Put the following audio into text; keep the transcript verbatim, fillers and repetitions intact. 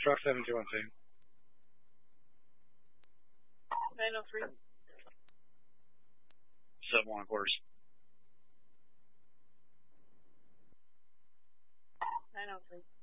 Truck seven two one two. nine oh three. Seven one quarters. nine oh three.